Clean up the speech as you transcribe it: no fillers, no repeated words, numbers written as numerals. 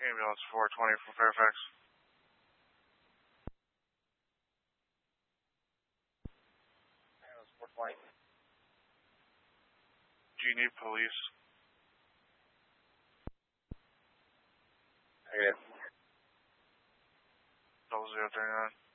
Ambulance 420 for Fairfax. Ambulance 420. Do you need police? Negative. 0039.